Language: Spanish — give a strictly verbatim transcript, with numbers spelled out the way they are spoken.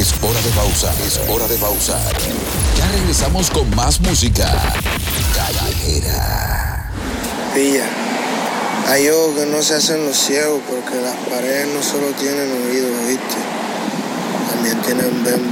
Es hora de pausar, es hora de pausar. Ya regresamos con más música callejera. Pilla, hay ojos que no se hacen los ciegos porque las paredes no solo tienen oídos, ¿viste? También tienen bembo.